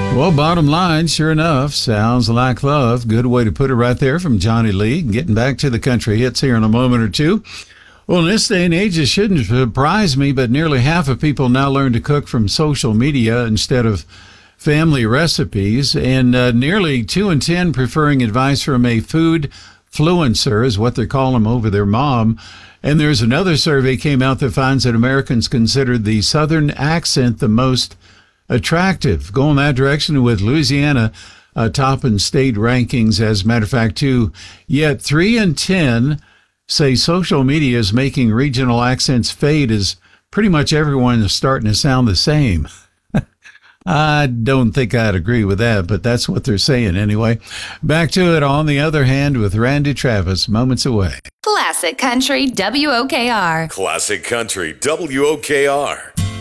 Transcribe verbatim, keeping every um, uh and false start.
Well, bottom line, sure enough, sounds like love. Good way to put it right there from Johnny Lee. Getting back to the country hits here in a moment or two. Well, in this day and age, it shouldn't surprise me, but nearly half of people now learn to cook from social media instead of family recipes, and uh, nearly two in ten preferring advice from a food fluencer is what they call them over their mom. And there's another survey came out that finds that Americans consider the Southern accent the most attractive. Going that direction with Louisiana uh, top in state rankings, as a matter of fact, too. Yet three in ten say social media is making regional accents fade, as pretty much everyone is starting to sound the same. I don't think I'd agree with that, but that's what they're saying anyway. Back to it on the other hand with Randy Travis, moments away. Classic Country W O K R. Classic Country W O K R.